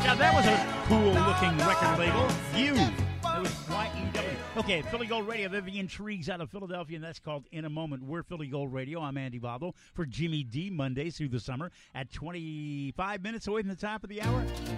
Now that was a cool-looking record label. You. That was YEW. Okay, Philly Gold Radio. Vivian Triggs out of Philadelphia, and that's called In a Moment. We're Philly Gold Radio. I'm Andy Bobble for Jimmy D. Mondays through the summer at 25 minutes away from the top of the hour.